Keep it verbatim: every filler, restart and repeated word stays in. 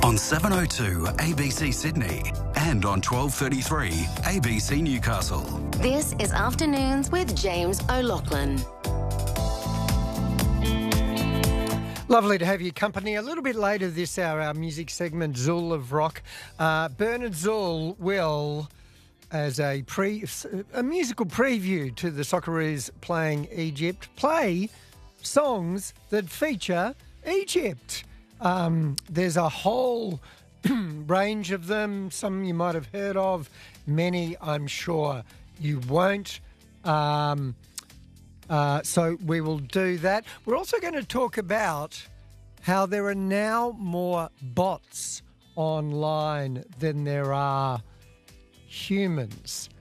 on seven oh two A B C Sydney and on twelve thirty-three A B C Newcastle. This is Afternoons with James O'Loughlin. Lovely to have your company. A little bit later this hour, our music segment, Zool of Rock. Uh, Bernard Zool will, as a pre, a musical preview to the Socceroos playing Egypt, play songs that feature Egypt. Um, there's a whole range of them. Some you might have heard of. Many, I'm sure, you won't. Um, uh, so we will do that. We're also going to talk about how there are now more bots online than there are humans.